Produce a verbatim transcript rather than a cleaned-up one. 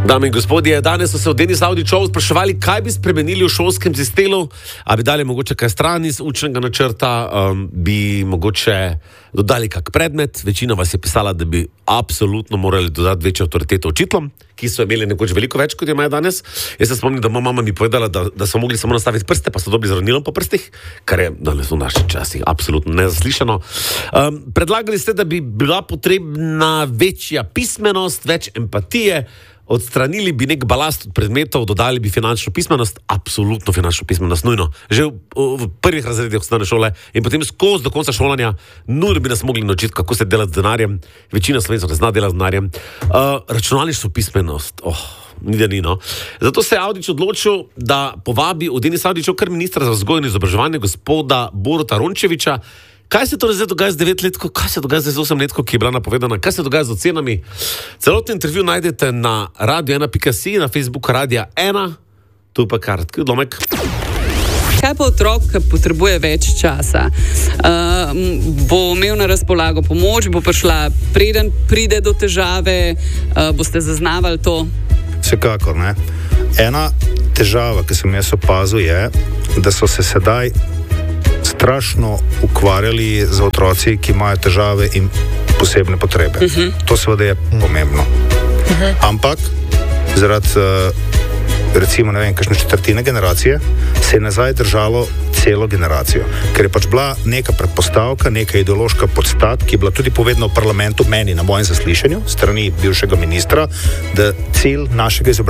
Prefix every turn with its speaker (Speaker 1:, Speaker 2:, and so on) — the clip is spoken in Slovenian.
Speaker 1: Dame in gospodje, danes so se v Denis Avdiću spraševali, kaj bi spremenili v šolskem sistemu, a bi dali mogoče kaj stran iz učnega načrta, um, bi mogoče dodali kak predmet. Večina vas je pisala, da bi absolutno morali dodati večjo avtoriteto učiteljem, ki so imeli nekoč veliko več, kot je imajo danes. Jaz se spomnim, da moja mama mi povedala, da, da so mogli samo nastaviti prste, pa so dobili zravnilo po prstih, kar je danes v naših časih absolutno nezaslišano. Um, predlagali ste, da bi bila potrebna večja pismenost, več empatije, odstranili bi nek balast od predmetov, dodali bi finančno pismenost, absolutno finančno pismenost, nujno. Že v, v prvih razredih osnovne šole in potem skozi do konca šolanja, nujno bi nas mogli naučiti, kako se dela z denarjem. Večina Slovencev ne zna delati z denarjem. Uh, računalništvo pismenost, oh, ni da ni, no. Zato se je Avdić odločil, da povabi v Denis Avdiću kar ministra za vzgojo in izobraževanje, gospoda Boruta Rončevića. Kaj se torej zdaj dogaja z devetletko, kaj se dogaja z osemletko, ki je bila napovedana, kaj se dogaja z ocenami? Celotni intervju najdete na radio ena pika si, na Facebooku Radia ena, tu pa kar odlomek.
Speaker 2: Kaj pa otrok, ki potrebuje več časa? Uh, bo imel na razpolago pomoč, bo prišla, preden pride do težave, uh, boste zaznavali to?
Speaker 3: Vsekakor, ne. Ena težava, ki sem jaz opazil, je, da so se sedaj strašno ukvarjali z otroci, ki imajo težave in posebne potrebe. Uh -huh. To seveda je pomembno. Uh -huh. Ampak zaradi recimo, ne vem, kakšne četrtine generacije se je nazaj držalo celo generacijo. Ker je pač bila neka predpostavka, neka ideološka podstat, ki je bila tudi povedana v parlamentu meni na mojem zaslišanju strani bivšega ministra, da cilj našega izobraževanja